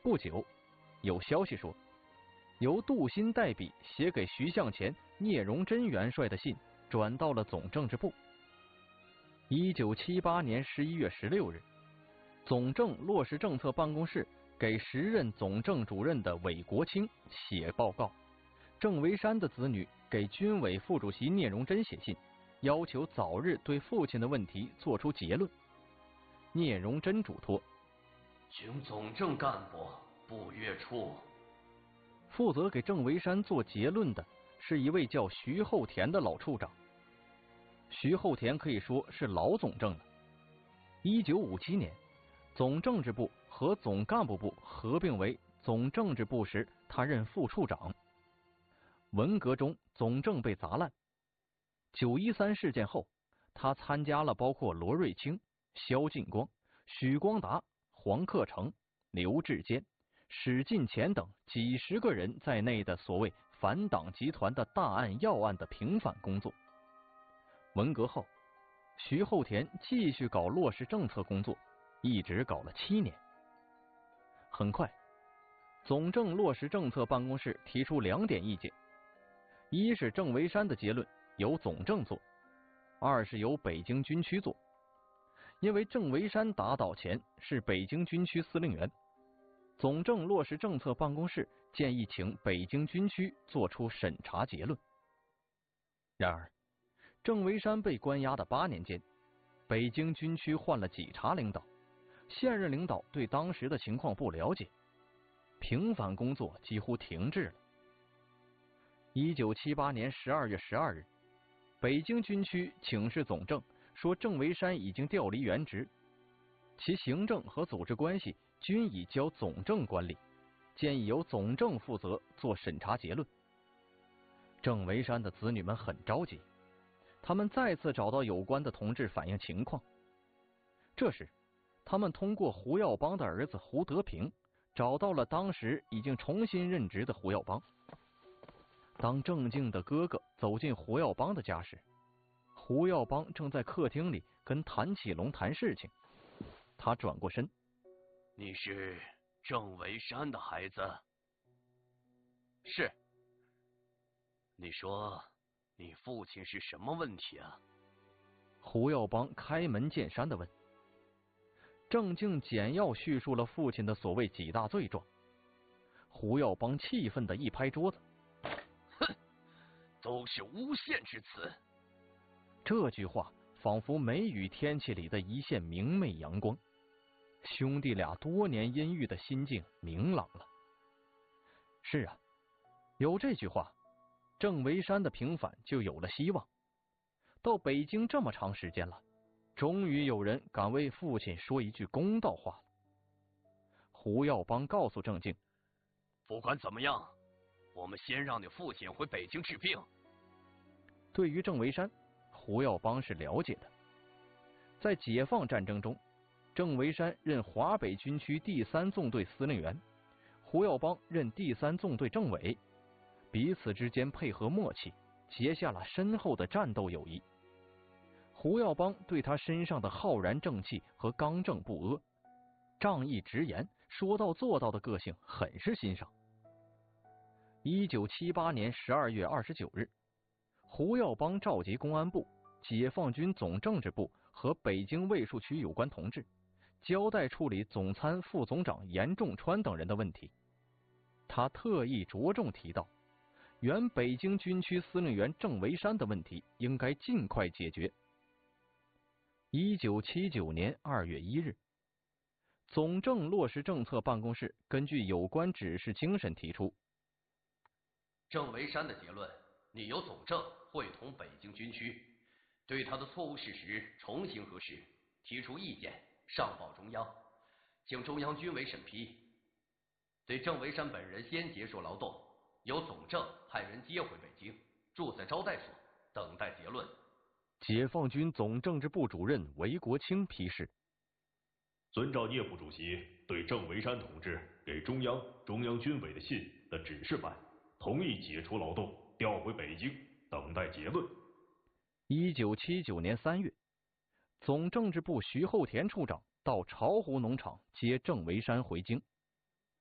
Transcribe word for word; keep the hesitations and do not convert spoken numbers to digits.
不久，有消息说，由杜新代笔写给徐向前、聂荣臻元帅的信转到了总政治部。一九七八年十一月十六日，总政落实政策办公室给时任总政主任的韦国清写报告，郑维山的子女给军委副主席聂荣臻写信，要求早日对父亲的问题作出结论。聂荣臻嘱托， 请总政干部不越处。 负责给郑维山做结论的是一位叫徐厚田的老处长。徐厚田可以说是老总政了。一九五七年，总政治部和总干部部合并为总政治部时，他任副处长。文革中总政被砸烂，九一三事件后，他参加了包括罗瑞卿、萧劲光、许光达、黄克诚、刘志坚、史进前等几十个人在内的所谓反党集团的大案要案的平反工作。文革后，徐厚田继续搞落实政策工作，一直搞了七年。很快，总政落实政策办公室提出两点意见：一是郑维山的结论由总政做，二是由北京军区做。因为郑维山打倒前是北京军区司令员，总政落实政策办公室建议请北京军区做出审查结论。然而，郑维山被关押的八年间，北京军区换了几茬领导，现任领导对当时的情况不了解，平反工作几乎停滞了。一九七八年十二月十二日，北京军区请示总政，说郑维山已经调离原职，其行政和组织关系均已交总政管理，建议由总政负责做审查结论。郑维山的子女们很着急，他们再次找到有关的同志反映情况。这时，他们通过胡耀邦的儿子胡德平找到了当时已经重新任职的胡耀邦。当郑静的哥哥走进胡耀邦的家时，胡耀邦正在客厅里跟谭启龙谈事情。他转过身：“ 你是郑维山的孩子？”“是。”“你说你父亲是什么问题啊？” 胡耀邦开门见山地问。郑静简要叙述了父亲的所谓几大罪状。胡耀邦气愤地一拍桌子：“ 哼，都是诬陷之词！” 这句话仿佛梅雨天气里的一线明媚阳光，兄弟俩多年阴郁的心境明朗了。是啊，有这句话，郑维山的平反就有了希望。到北京这么长时间了，终于有人敢为父亲说一句公道话了。胡耀邦告诉郑静：“ 不管怎么样，我们先让你父亲回北京治病。” 对于郑维山，胡耀邦是了解的。在解放战争中，郑维山任华北军区第三纵队司令员，胡耀邦任第三纵队政委，彼此之间配合默契，结下了深厚的战斗友谊。胡耀邦对他身上的浩然正气和刚正不阿、仗义直言、说到做到的个性很是欣赏。一九七八年十二月二十九日，胡耀邦召集公安部、解放军总政治部和北京卫戍区有关同志，交代处理总参副总长严仲川等人的问题。他特意着重提到，原北京军区司令员郑维山的问题应该尽快解决。一九七九年二月一日，总政落实政策办公室根据有关指示精神提出： 郑维山的结论，拟由总政会同北京军区，对他的错误事实重新核实，提出意见，上报中央，请中央军委审批。对郑维山本人先结束劳动，由总政派人接回北京，住在招待所，等待结论。 解放军总政治部主任韦国清批示： 遵照聂副主席对郑维山同志给中央、中央军委的信的指示办，同意解除劳动，调回北京，等待结论。 一九七九年三月，总政治部徐厚田处长到巢湖农场接郑维山回京。